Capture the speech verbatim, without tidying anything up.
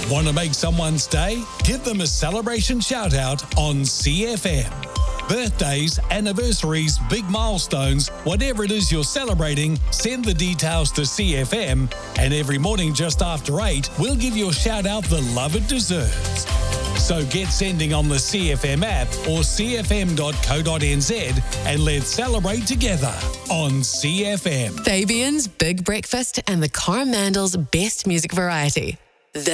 Want to make someone's day? Give them a celebration shout out on C F M. Birthdays, anniversaries, big milestones, whatever it is you're celebrating, send the details to C F M, and every morning just after eight, we'll give your shout out the love it deserves. So get sending on the C F M app or c f m dot co dot n z and let's celebrate together on C F M. Fabian's Big Breakfast and the Coromandels Best Music Variety.